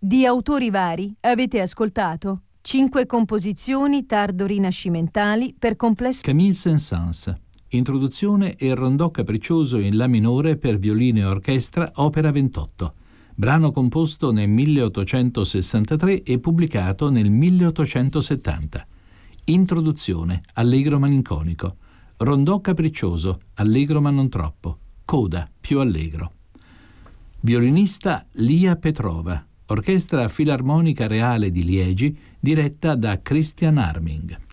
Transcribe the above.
Di autori vari avete ascoltato 5 composizioni tardo-rinascimentali per complesso. Camille Saint-Saëns. Introduzione e rondò capriccioso in La minore per violino e orchestra, opera 28. Brano composto nel 1863 e pubblicato nel 1870. Introduzione, allegro malinconico. Rondò capriccioso, allegro ma non troppo. Coda, più allegro. Violinista Lia Petrova. Orchestra Filarmonica Reale di Liegi, diretta da Christian Arming.